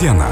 diena.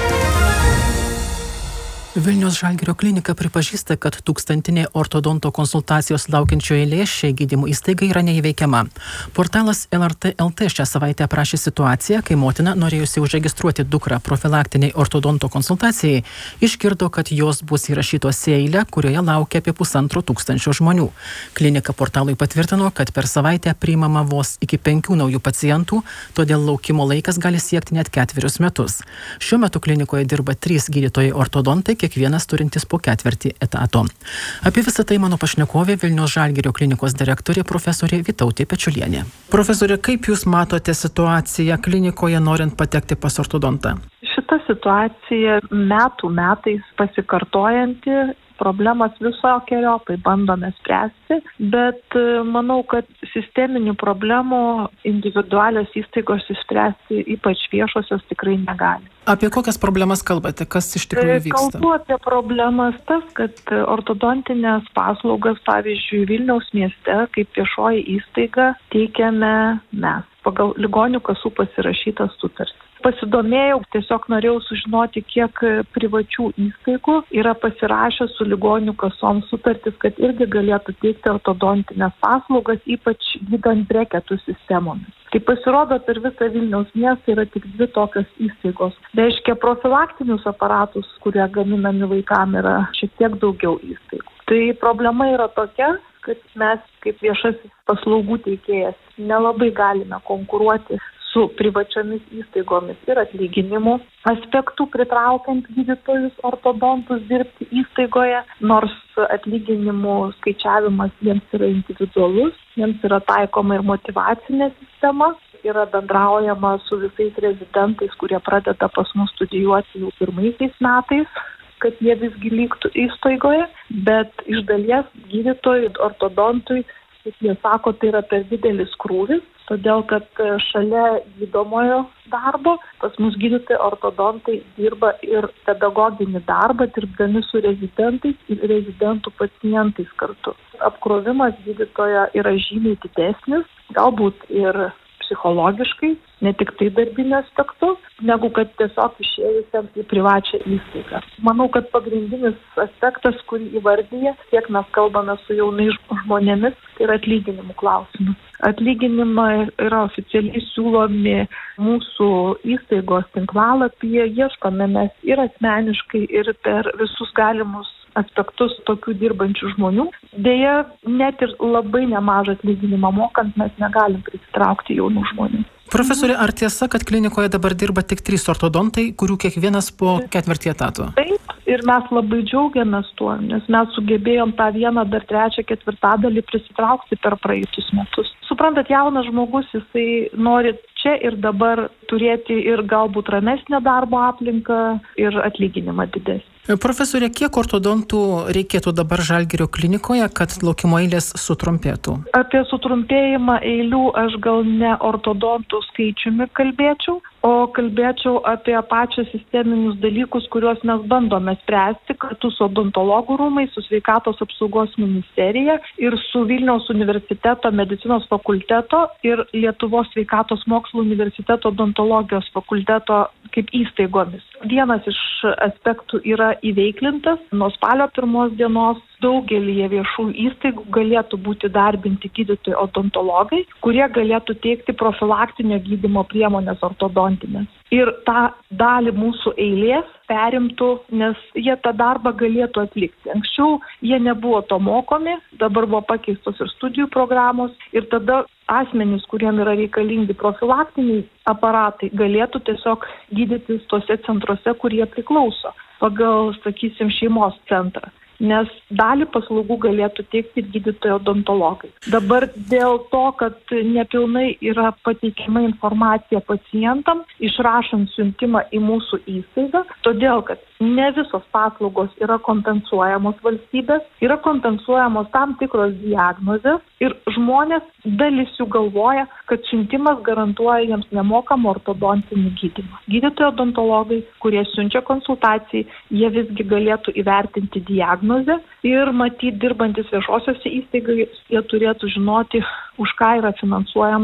Vilniaus Žalgirio klinika pripažįsta, kad tūkstantinė ortodonto konsultacijos laukiančio eilė šiai gydymo įstaigai yra neįveikiama. Portalas LRT LT šią savaitę aprašė situaciją, kai motina, norėjusi užregistruoti dukrą profilaktiniai ortodonto konsultacijai, išgirdo, kad jos bus įrašytos į eilę, kurioje laukia apie 1500 žmonių. Klinika portalui patvirtino, kad per savaitę priimama vos iki 5 naujų pacientų, todėl laukimo laikas gali siekti net 4 metus. Šiuo metu klinikoje dirba 3 gydytojai ortodontai, kiekvienas turintis po 4 etato. Apie visą tai mano pašnekovė Vilniaus Žalgirio klinikos direktorė profesorė Vytautė Pečiulienė. Profesorė, kaip Jūs matote situaciją klinikoje norint patekti pas ortodontą? Šita situacija metų metais pasikartojanti, problemas visokiojopai bandome spręsti, bet manau, kad sisteminių problemų individualios įstaigos išspręsti, ypač viešosios, tikrai negali. Apie kokias problemas kalbate? Kas iš tikrųjų vyksta? Kalbu apie problemas tas, kad ortodontinės paslaugas, pavyzdžiui, Vilniaus mieste, kaip viešoji įstaiga, teikiame mes pagal ligonių kasų pasirašytas sutartis. Pasidomėjau, tiesiog norėjau sužinoti, kiek privačių įstaigų yra pasirašę su ligonių kasom sutartis, kad irgi galėtų teikti ortodontinės paslaugas, ypač gydant breketų sistemomis. Tai pasirodo, per visą Vilniaus miestą yra tik 2 tokios įstaigos. Reiškia, profilaktinius aparatus, kurie gaminami vaikam, yra šiek tiek daugiau įstaigų. Tai problema yra tokia, kad mes kaip viešasis paslaugų teikėjas nelabai galime konkuruoti su privačiomis įstaigomis ir atlyginimų aspektų pritraukiant gydytojus ortodontus dirbti įstaigoje, nors atlyginimų skaičiavimas jiems yra individualus, jiems yra taikoma ir motyvacinė sistema, yra bendraujama su visais rezidentais, kurie pradeda pas mus studijuoti jau pirmaisiais metais, kad jie visgi liktų įstaigoje, bet iš dalies gydytojui, ortodontui, kaip jie sako, tai yra per didelis krūvis, todėl kad šalia gydomojo darbo pas mus gydytojai ortodontai dirba ir pedagoginį darbą, dirbdami su rezidentais ir rezidentų pacientais kartu. Apkrovimas gydytojo yra žymiai didesnis, galbūt ir psichologiškai, ne tik tai darbinio aspektu, negu kad tiesiog išėjusiam į privačią įstaigą. Manau, kad pagrindinis aspektas, kurį įvardyja, tiek mes kalbame su jaunais žmonėmis, tai yra atlyginimų klausimas. Atlyginimai yra oficialiai siūlomi mūsų įstaigos tinklalapyje, ieškome mes ir asmeniškai, ir per visus galimus aspektus tokių dirbančių žmonių. Deja, net ir labai nemažą atlyginimą mokant mes negalim prisitraukti jaunų žmonių. Profesorė, ar tiesa, kad klinikoje dabar dirba tik 3 ortodontai, kurių kiekvienas po 4 etato? Taip, ir mes labai džiaugiamės tuo, nes mes sugebėjom tą 1, dar 3, 4 prisitraukti per praeitus metus. Suprantat, jaunas žmogus, jisai nori čia ir dabar turėti ir galbūt ramesnę darbo aplinką ir atlyginimą didesnį. Profesorė, kiek ortodontų reikėtų dabar Žalgirio klinikoje, kad laukimo eilės sutrumpėtų? Apie sutrumpėjimą eilių aš gal ne ortodontų skaičiumi kalbėčiau, o kalbėčiau apie pačią sisteminius dalykus, kuriuos mes bandome spręsti kartu su odontologų rūmais, su Sveikatos apsaugos ministerija ir su Vilniaus universiteto medicinos fakulteto ir Lietuvos sveikatos mokslo universiteto odontologijos fakulteto kaip įstaigomis. Vienas iš aspektų yra įveiklintas. Nuo spalio 1 dienos daugelyje viešųjų įstaigų galėtų būti darbinti gydytojai odontologai, kurie galėtų teikti profilaktinio gydymo priemonės ortodontinės. Ir tą dalį mūsų eilės perimtų, nes jie tą darbą galėtų atlikti. Anksčiau jie nebuvo to mokomi, dabar buvo pakeistos ir studijų programos ir tada asmenys, kuriem yra reikalingi profilaktiniai aparatai, galėtų tiesiog gydytis tose centruose, kurie priklauso pagal, sakysim, šeimos centrą. Nes dalį paslaugų galėtų teikti ir gydytojai odontologai. Dabar dėl to, kad nepilnai yra pateikiama informacija pacientam, išrašant siuntimą į mūsų įstaigą, todėl kad ne visos paslaugos yra kompensuojamos valstybės, yra kompensuojamos tam tikros diagnozės ir žmonės, dalis jų galvoja, kad siuntimas garantuoja jiems nemokamą ortodontinį gydymą. Gydytojai odontologai, kurie siunčia konsultacijai, jie visgi galėtų įvertinti diagnozę ir matyti dirbantis viešosiose įstaigoje, jie turėtų žinoti, už ką yra finansuojama ir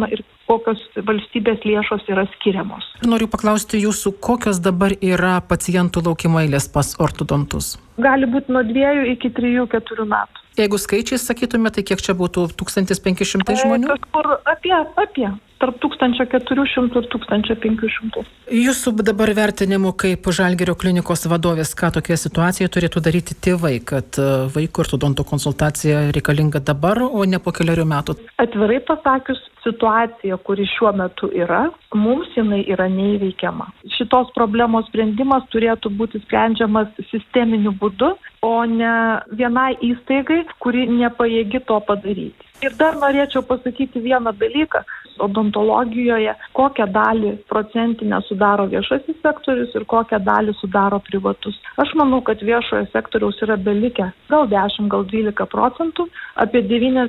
kokios valstybės lėšos yra skiriamos. Noriu paklausti jūsų, kokios dabar yra pacientų laukimo eilės pas ortodontus? Gali būti nuo 2 iki 3-4 metų. Jeigu skaičiai sakytume, tai kiek čia būtų 1500 žmonių? Kažkur apie tarp 1400 ir 1500. Jūsų dabar vertinimu kaip Žalgirio klinikos vadovės, ką tokia situacija turėtų daryti tėvai, kad vaikų ortodonto konsultacija reikalinga dabar, o ne po keliarių metų? Atvirai pasakius, situacija, kuri šiuo metu yra, mums jinai yra neįveikiama. Šitos problemos sprendimas turėtų būti sprendžiamas sisteminiu būdu, o ne vienai įstaigai, kuri nepajėgi to padaryti. Ir dar norėčiau pasakyti vieną dalyką. Odontologijoje, kokią dalį procentinę sudaro viešasis sektorius ir kokią dalį sudaro privatus. Aš manau, kad viešojo sektoriaus yra belikę gal 10, gal 12%, apie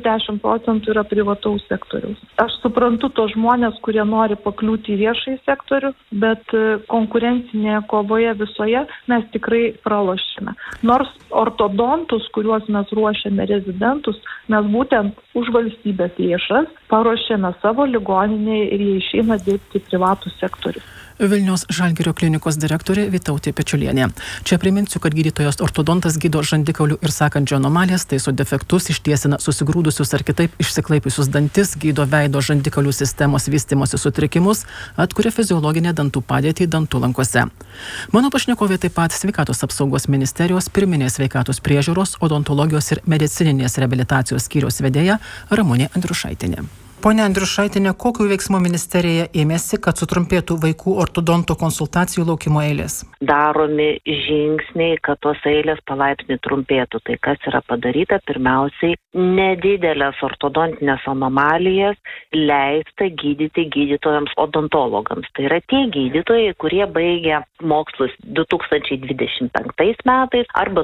90% yra privataus sektoriaus. Aš suprantu tos žmonės, kurie nori pakliūti į viešąjį sektorių, bet konkurencinėje kovoje visoje mes tikrai pralošime. Nors ortodontus, kuriuos mes ruošiame rezidentus, mes būtent už valstybės lėšas paruošėme savo ligoninėje ir jie išeina dirbti į privatų sektorių. Vilniaus Žalgirio klinikos direktorė Vytautė Pečiulienė. Čia priminsiu, kad gydytojas ortodontas gydo žandikaulių ir sąkandžio anomalijas, taiso defektus, ištiesina susigrūdusius ar kitaip išsiklaipiusius dantis, gydo veido žandikaulių sistemos vystymosi sutrikimus, atkuria fiziologinę dantų padėtį dantų lankuose. Mano pašnekovė taip pat Sveikatos apsaugos ministerijos pirminės sveikatos priežiūros, odontologijos ir medicininės reabilitacijos skyriaus vedėja Ramunė Andriušaitinė. Pone Andriušaitinė, kokių veiksmų ministerija ėmėsi, kad sutrumpėtų vaikų ortodonto konsultacijų laukimo eilės? Daromi žingsniai, kad tos eilės palaipsniui trumpėtų. Tai kas yra padaryta? Pirmiausiai, nedidelės ortodontinės anomalijas leista gydyti gydytojams odontologams. Tai yra tie gydytojai, kurie baigia mokslus 2025 metais arba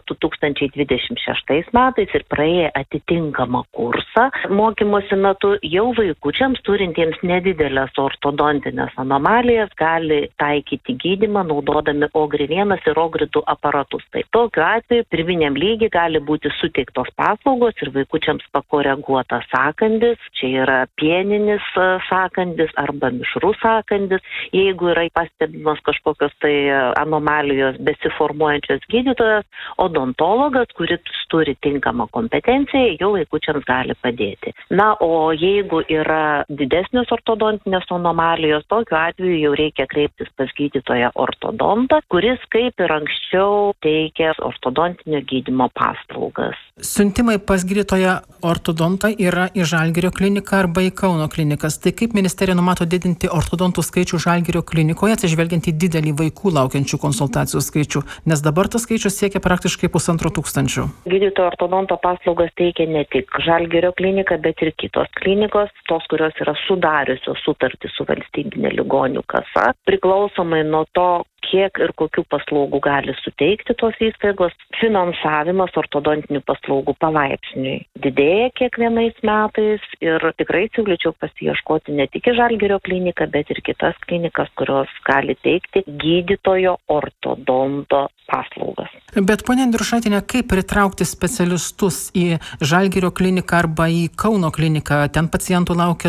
2026 metais ir praėję atitinkamą kursą mokymosi metu jau vaikučiams turintiems nedidelės ortodontinės anomalijas gali taikyti gydymą naudodami OGRI-1 ir OGRI-2 aparatus. Tai tokiu atveju pirminiam lygiai gali būti suteiktos paslaugos ir vaikučiams pakoreguotas sąkandis, čia yra pieninis sąkandis arba mišrus sąkandis. Jeigu yra pastebimas kažkokios tai anomalijos besiformuojančios gydytojas, odontologas, kuris turi tinkamą kompetenciją, jau vaikučiams gali padėti. Na, o jeigu yra didesnės ortodontinės anomalijos, tokiu atveju jau reikia kreiptis pas gydytoją ortodontą, kuris kaip ir anksčiau teikia ortodontinio gydymo paslaugas. Siuntimai pas gydytoją ortodontą yra į Žalgirio kliniką arba į Kauno klinikas. Tai kaip ministerija numato didinti ortodontų skaičių Žalgirio klinikoje, atsižvelgiant į didelį vaikų laukiančių konsultacijų skaičių, nes dabar tas skaičius siekia praktiškai 1500. Gydytojo ortodonto paslaugas teikia ne tik Žalgirio klinika, bet ir kitos klinikos, tos, kurios yra sudariusios sutartį su valstybinė ligonių kasa. Priklausomai nuo to, kiek ir kokių paslaugų gali suteikti tos įstaigos, finansavimas ortodontinių paslaugų palaipsniui didėja kiekvienais metais ir tikrai siūlyčiau pasiieškoti ne tik į Žalgirio kliniką, bet ir kitas klinikas, kurios gali teikti gydytojo ortodonto paslaugas. Bet ponia Andriušaitinė, kaip pritraukti specialistus į Žalgirio kliniką arba į Kauno kliniką? Ten pacientų laukia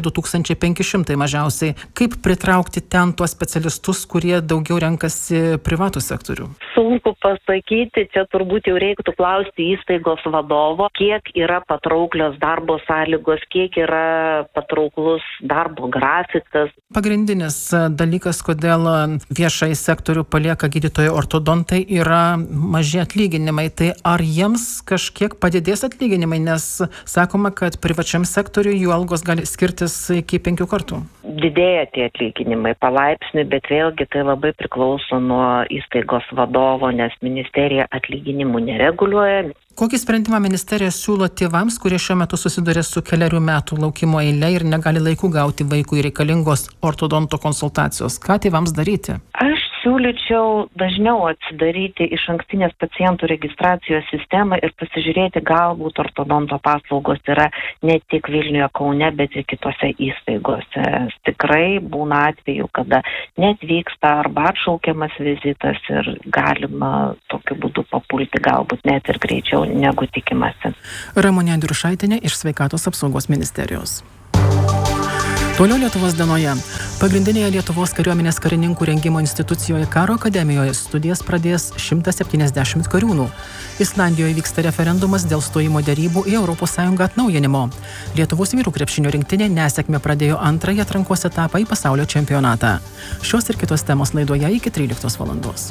2500 mažiausiai. Kaip pritraukti ten tuos specialistus, kurie daugiau renkasi privatų sektorių? Sunku pasakyti, čia turbūt jau reiktų klausti įstaigos vadovo, kiek yra patrauklios darbo sąlygos, kiek yra patrauklus darbo grafikas. Pagrindinis dalykas, kodėl viešai sektorių palieka gydytojai ortodontai, yra maži atlyginimai. Tai ar jiems kažkiek padidės atlyginimai, nes sakoma, kad privačiam sektoriui jų algos gali skirtis iki 5 kartų? Didėja tie atlyginimai palaipsniui, bet vėlgi tai labai priklauso nuo įstaigos vadovo, nes ministerija atlyginimų nereguliuoja. Kokį sprendimą ministerija siūlo tėvams, kurie šiuo metu susiduria su keliarių metų laukimo eile ir negali laiku gauti vaikui reikalingos ortodonto konsultacijos? Ką tėvams daryti? Aš siūlyčiau dažniau atsidaryti išankstinės pacientų registracijos sistemą ir pasižiūrėti, galbūt ortodonto paslaugos yra ne tik Vilniuje, Kaune, bet ir kitose įstaigose. Tikrai būna atvejų, kada net vyksta arba atšaukiamas vizitas ir galima tokiu būdu papulti galbūt net ir greičiau negu tikimasi. Ramunė Andriušaitinė iš Sveikatos apsaugos ministerijos. Toliau Lietuvos dienoje. Pagrindinėje Lietuvos kariuomenės karininkų rengimo institucijoje Karo akademijoje studijas pradės 170 kariūnų. Islandijoje vyksta referendumas dėl stojimo derybų į ES atnaujinimo. Lietuvos vyrų krepšinio rinktinė nesėkme pradėjo antrąjį atrankos etapą į pasaulio čempionatą. Šios ir kitos temos laidoje iki 13 valandos.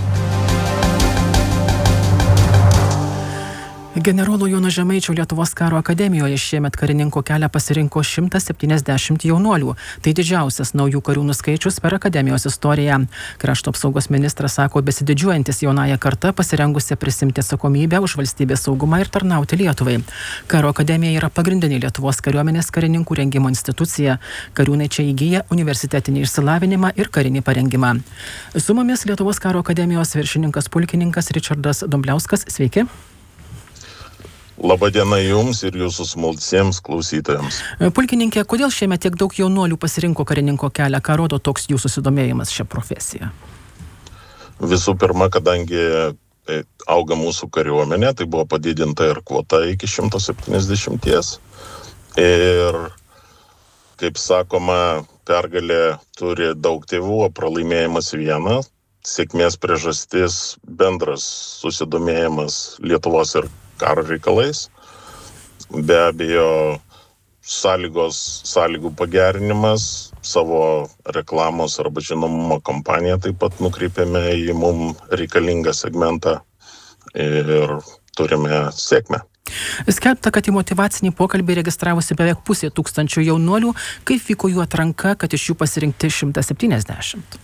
Generolo Jono Žemaičio Lietuvos karo akademijoje šiemet karininko kelią pasirinko 170 jaunuolių. Tai didžiausias naujų kariūnų skaičius per akademijos istoriją. Krašto apsaugos ministras sako, besididžiuojantis jaunąją kartą pasirengusią prisimti atsakomybę už valstybės saugumą ir tarnauti Lietuvai. Karo akademija yra pagrindinė Lietuvos kariuomenės karininkų rengimo institucija. Kariūnai čia įgyja universitetinį išsilavinimą ir karinį parengimą. Su mumis Lietuvos karo akademijos viršininkas pulkininkas Ričardas Dumbliauskas. Sveiki. Labadiena jums ir jūsų smalsiems klausytojams. Pulkininkė, kodėl šiemet tiek daug jaunuolių pasirinko karininko kelią? Ką rodo toks jų susidomėjimas šią profesiją? Visų pirma, kadangi auga mūsų kariuomenė, tai buvo padidinta ir kvota iki 170. Ir, kaip sakoma, pergalė turi daug tėvų, o pralaimėjimas vieną. Sėkmės priežastis bendras susidomėjimas Lietuvos ir karo reikalais. Be abejo, sąlygų pagerinimas, savo reklamos arba žinomumo kampaniją taip pat nukreipėme į mums reikalingą segmentą ir turime sėkmę. Skelbta, kad į motyvacinį pokalbį registravosi beveik 500 jaunuolių. Kaip vyko jų atranka, kad iš jų pasirinkti 170?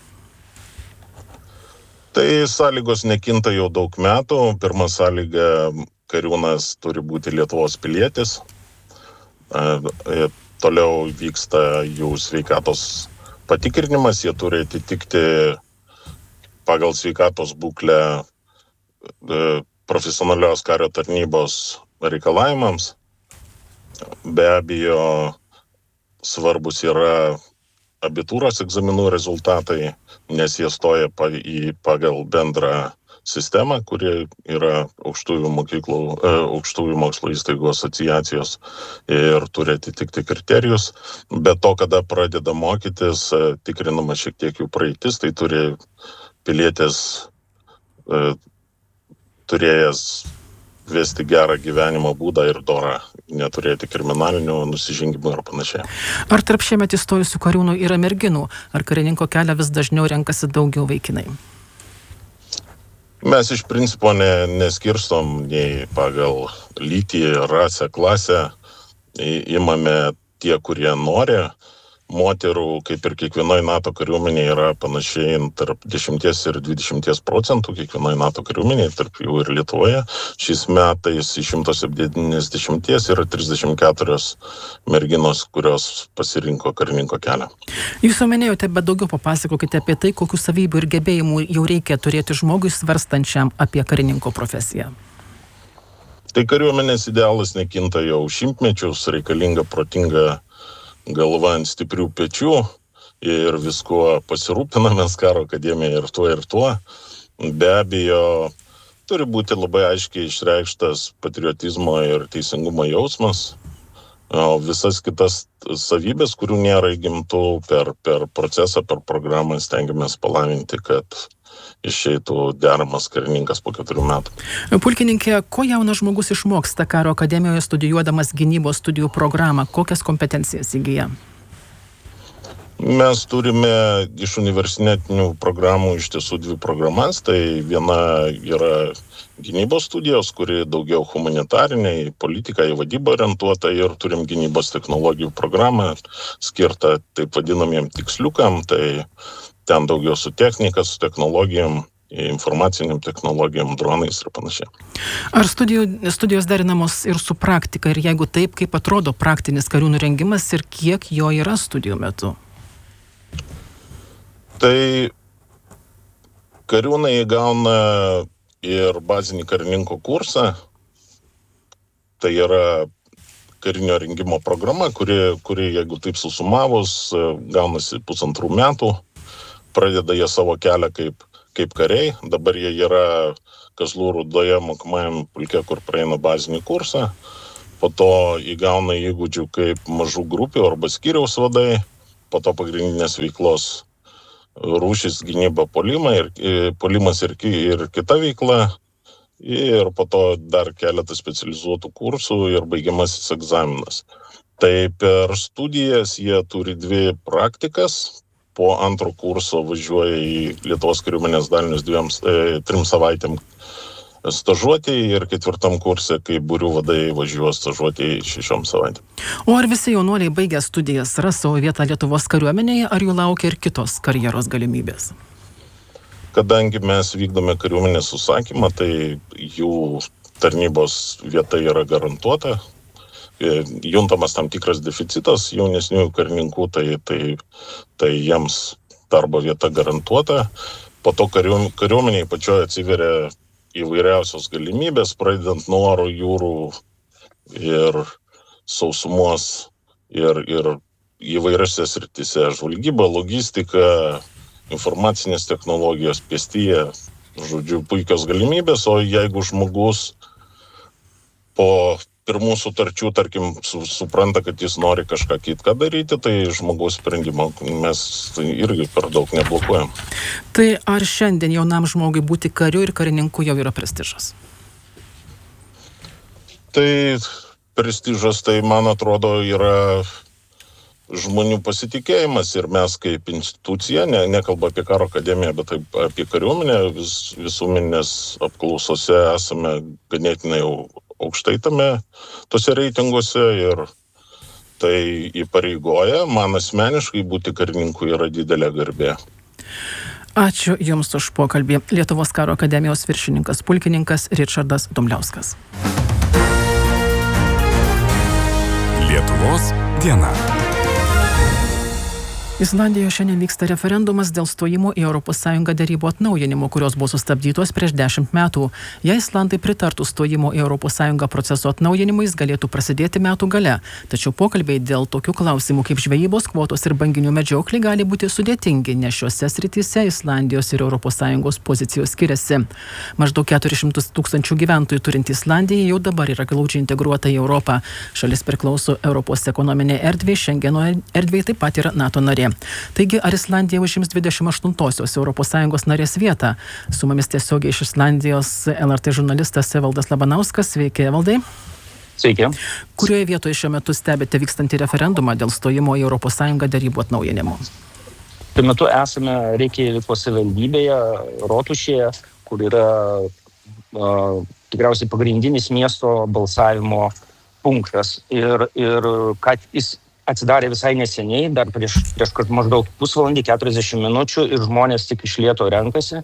Tai sąlygos nekinta jau daug metų. Pirma sąlyga, kariūnas turi būti Lietuvos pilietis. Toliau vyksta jų sveikatos patikrinimas, jie turi atitikti pagal sveikatos būklę profesionalios kario tarnybos reikalavimams. Be abejo, svarbus yra abitūros egzaminų rezultatai, nes jie stoja pagal bendrą sistemą, kuri yra aukštųjų mokslo įstaigų asociacijos ir turi atitikti kriterijus. Bet to, kada pradeda mokytis, tikrinama šiek tiek jų praeitis, tai turi pilietis turėjęs vesti gerą gyvenimo būdą ir dorą, neturėti kriminalinių nusižengimų ir panašiai. Ar tarp šiemet įstojusių kariūnų yra merginų? Ar karininko kelią vis dažniau renkasi daugiau vaikinai? Mes iš principo neskirstom nei pagal lytį, rasę, klasę. Imame tie, kurie nori. Moterų, kaip ir kiekvienoje NATO kariuomenėje, yra panašiai tarp 10 ir 20% kiekvienoje NATO kariuomenėje, tarp jų ir Lietuvoje. Šiais metais iš 170 yra 34 merginos, kurios pasirinko karininko kelią. Jūs jau minėjote, bet daugiau papasakokite apie tai, kokių savybių ir gebėjimų jau reikia turėti žmogui svarstančiam apie karininko profesiją. Tai kariuomenės idealas nekinta jau šimtmečius, reikalinga protinga galva ant stiprių pečių ir viskuo pasirūpinamės Karo akademijoje ir tuo. Be abejo, turi būti labai aiškiai išreikštas patriotizmo ir teisingumo jausmas. O visas kitas savybės, kurių nėra įgimtų per procesą, per programą stengiamės palavinti, kad išeitų deramas karininkas po 4 metų. Pulkininkė, ko jaunas žmogus išmoksta Karo akademijoje studijuodamas gynybos studijų programą? Kokias kompetencijas įgyja? Mes turime iš universitetinių programų iš tiesų 2 programas. Tai viena yra gynybos studijos, kuri daugiau humanitariniai, politikai, vadybą orientuota, ir turim gynybos technologijų programą skirtą taip vadinamiem tiksliukam. Tai ten daugiau su technika, su technologijom, informaciniam technologijom, dronais ir panašiai. Ar studijos derinamos ir su praktika? Ir jeigu taip, kaip atrodo praktinis kariūnų rengimas ir kiek jo yra studijų metu? Tai kariūnai gauna ir bazinį karininko kursą. Tai yra karinio rengimo programa, kuri jeigu taip susumavus, gaunasi 1,5 metų. Pradeda jie savo kelią kaip kariai. Dabar jie yra Kazlų Rūdoje mokomajam pulke, kur praeina bazinį kursą. po to įgauna įgūdžių kaip mažų grupių arba skyriaus vadai, po to pagrindinės veiklos rūšis gynyba puolimas ir kita veikla, ir po to dar keletą specializuotų kursų ir baigiamasis egzaminas. Tai per studijas jie turi 2 praktikas, po antro kurso važiuoja į Lietuvos kariuomenės dalinius 3 savaitėm stažuotėjai ir 4 kurse, kai būrių vadai važiuos stažuotėjai 6 savaitėm. O ar visi jaunuoliai baigę studijas ras savo vietą Lietuvos kariuomenėje, ar jų laukia ir kitos karjeros galimybės? Kadangi mes vykdome kariuomenės užsakymą, tai jų tarnybos vieta yra garantuota. Juntamas tam tikras deficitas jaunesniųjų karininkų, tai jiems darbo vieta garantuota. Po to kariuomeniai pačioje atsiveria įvairiausios galimybės, pradedant nuo oro, jūrų ir sausumos ir įvairiose srityse - žvalgyba, logistika, informacinės technologijos, pėstyje, žodžiu, puikios galimybės. O jeigu žmogus po pirmų sutarčių, tarkim, supranta, kad jis nori kažką kitką daryti, tai žmogaus sprendimo mes irgi per daug neblokuojam. Tai ar šiandien jaunam žmogui būti kariu ir karininku jau yra prestižas? Tai prestižas, tai man atrodo, yra žmonių pasitikėjimas ir mes kaip institucija, nekalba apie karo akademiją, bet apie kariuomenę, visuomenės apklausose esame ganėtinai jau aukštai tose reitinguose ir tai įpareigoja. Man asmeniškai būti karininku yra didelė garbė. Ačiū Jums už pokalbį. Lietuvos karo akademijos viršininkas pulkininkas Ričardas Dumbliauskas. Lietuvos diena. Islandijoje šiandien vyksta referendumas dėl stojimo į ES derybų atnaujinimo, kurios buvo sustabdytos prieš 10 metų. Jei islandai pritartų stojimo į ES proceso atnaujinimui, jis galėtų prasidėti metų gale. Tačiau pokalbiai dėl tokių klausimų kaip žvejybos kvotos ir banginių medžioklė gali būti sudėtingi, nes šiuose srityse Islandijos ir ES pozicijos skiriasi. Maždaug 400 000 gyventojų turinti Islandija jau dabar yra glaudžiai integruota į Europą. Šalis priklauso Europos ekonominė erdvė, Šengeno erdvė taip pat yra NATO narė. Taigi, ar Islandija užims 28-osios ES narės vietą? Su mumis tiesiogiai iš Islandijos LRT žurnalistas Evaldas Labanauskas. Sveiki, Evaldai. Sveiki. Kurioje vietoje šiuo metu stebite vykstantį referendumą dėl stojimo į ES derybų atnaujinimo? Tuo metu esame Reikjaviko savivaldybėje, Rotušėje, kur yra tikriausiai pagrindinis miesto balsavimo punktas. Ir kad jis atsidarė visai neseniai, dar prieš maždaug pusvalandį, 40 minučių ir žmonės tik iš lėto renkasi.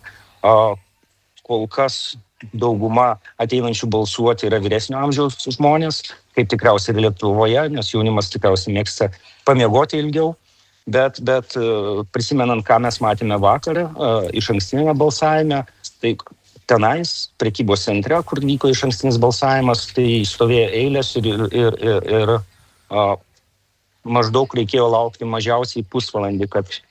Kol kas dauguma ateinančių balsuoti yra vyresnio amžiaus žmonės, kaip tikriausiai ir Lietuvoje, nes jaunimas tikriausiai mėgsta pamiegoti ilgiau. Bet prisimenant, ką mes matėme vakar iš ankstinėme balsavime, tai tenais, prekybos centre, kur vyko iš ankstinis balsavimas, tai stovėjo eilės ir maždaug reikėjo laukti mažiausiai pusvalandį,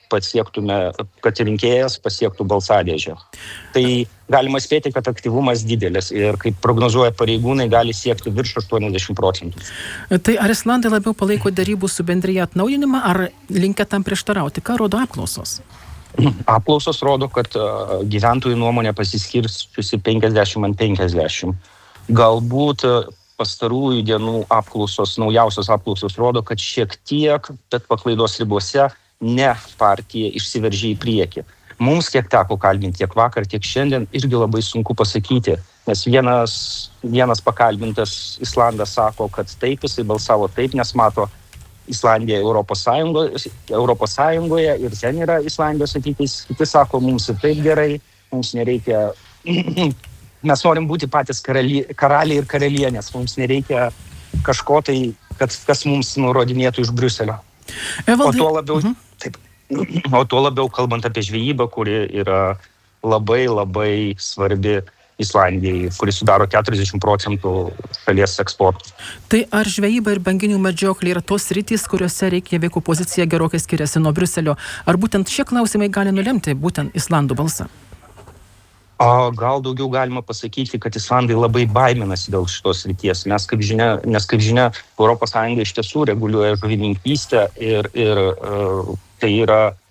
kad rinkėjas pasiektų balsadėžę. Tai galima spėti, kad aktyvumas didelis ir kaip prognozuoja pareigūnai, gali siekti virš 80%. Tai ar islandai labiau palaiko derybų su bendrija atnaujinimą, ar linkę tam prieštarauti? Ką rodo apklausos? Apklausos rodo, kad gyventojų nuomonė pasiskirčiusi 50-50. Galbūt pastarųjų dienų naujausios apklausos rodo, kad šiek tiek, bet paklaidos ribose, ne partija išsiveržė į priekį. Mums, kiek teko kalbinti tiek vakar, tiek šiandien, irgi labai sunku pasakyti, nes vienas pakalbintas islandas sako, kad taip, jisai balsavo taip, nes mato Islandiją Europos Sąjungoje ir ten yra Islandijos ateitis. Kiti sako, mums ir taip gerai, mums nereikia... Mes norim būti patys karaliai ir karalienės. Mums nereikia kažko tai, kas mums nurodinėtų iš Briuselio. O tuo labiau kalbant apie žvejybą, kuri yra labai labai svarbi Islandijai, kuri sudaro 40% šalies eksporto. Tai ar žvejyba ir banginių medžioklė yra tos sritys, kuriuose Reikjaviko pozicija gerokai skiriasi nuo Briuselio? Ar būtent šie klausimai gali nulemti būtent Islandų balsą? Gal daugiau galima pasakyti, kad islandai labai baiminasi dėl šitos srities, nes kaip žinia, ES iš tiesų reguliuoja žuvininkystę ir tai yra